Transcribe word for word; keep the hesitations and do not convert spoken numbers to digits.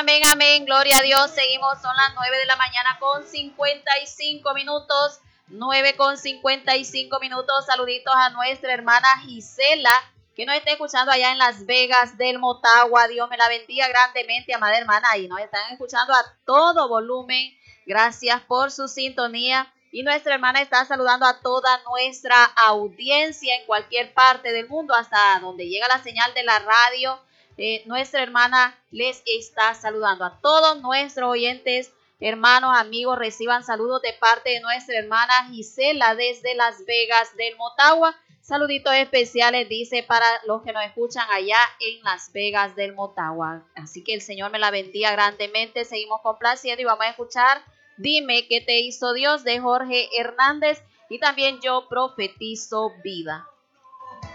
amén, amén, gloria a Dios. Seguimos, son las nueve de la mañana con cincuenta y cinco minutos. nueve con cincuenta y cinco minutos. Saluditos a nuestra hermana Gisela, que nos está escuchando allá en Las Vegas del Motagua. Dios me la bendiga grandemente, amada hermana. Y nos están escuchando a todo volumen. Gracias por su sintonía. Y nuestra hermana está saludando a toda nuestra audiencia en cualquier parte del mundo, hasta donde llega la señal de la radio. Eh, nuestra hermana les está saludando a todos nuestros oyentes, hermanos, amigos. Reciban saludos de parte de nuestra hermana Gisela desde Las Vegas del Motagua. Saluditos especiales, dice, para los que nos escuchan allá en Las Vegas del Motagua. Así que el Señor me la bendiga grandemente. Seguimos complaciendo y vamos a escuchar Dime qué te hizo Dios, de Jorge Hernández, y también Yo profetizo vida.